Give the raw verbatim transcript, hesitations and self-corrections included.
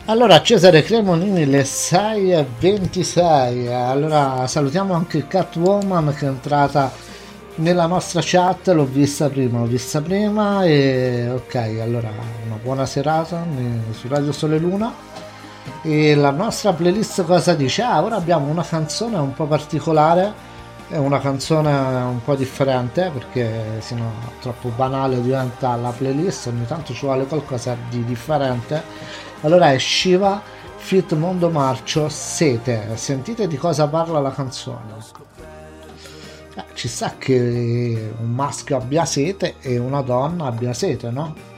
Allora, Cesare Cremonini, le sei e ventisei. Allora, salutiamo anche Catwoman che è entrata nella nostra chat. L'ho vista prima, l'ho vista prima. E ok, allora, una buona serata eh, su Radio Sole Luna. E la nostra playlist cosa dice? Ah, ora abbiamo una canzone un po' particolare. È una canzone un po' differente perché sennò troppo banale diventa la playlist. Ogni tanto ci vuole qualcosa di differente. Allora è Shiva Fit Mondo Marcio Sete. Sentite di cosa parla la canzone. Eh, ci sa che un maschio abbia sete e una donna abbia sete, no?